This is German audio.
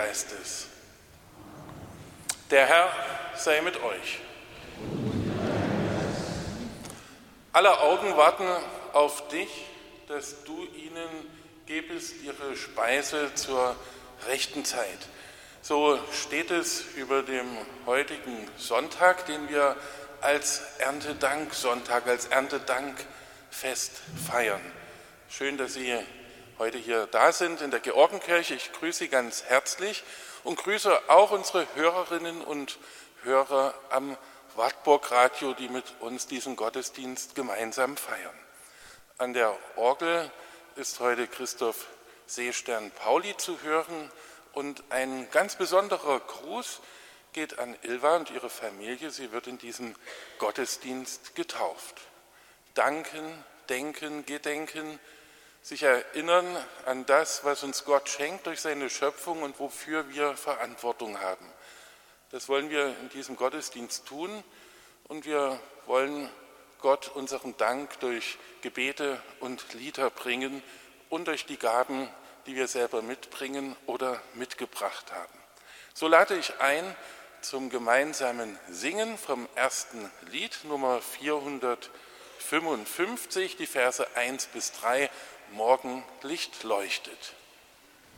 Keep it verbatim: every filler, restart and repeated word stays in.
Geistes. Der Herr sei mit euch. Alle Augen warten auf dich, dass du ihnen gebest ihre Speise zur rechten Zeit. So steht es über dem heutigen Sonntag, den wir als Erntedanksonntag, als Erntedankfest feiern. Schön, dass Sie heute hier da sind in der Georgenkirche. Ich grüße Sie ganz herzlich und grüße auch unsere Hörerinnen und Hörer am Wartburg Radio, die mit uns diesen Gottesdienst gemeinsam feiern. An der Orgel ist heute Christoph Seestern-Pauli zu hören und ein ganz besonderer Gruß geht an Ilva und ihre Familie. Sie wird in diesem Gottesdienst getauft. Danken, denken, gedenken, sich erinnern an das, was uns Gott schenkt durch seine Schöpfung und wofür wir Verantwortung haben. Das wollen wir in diesem Gottesdienst tun und wir wollen Gott unseren Dank durch Gebete und Lieder bringen und durch die Gaben, die wir selber mitbringen oder mitgebracht haben. So lade ich ein zum gemeinsamen Singen vom ersten Lied, Nummer vierhundertfünfundfünfzig, die Verse eins bis drei, Morgenlicht leuchtet.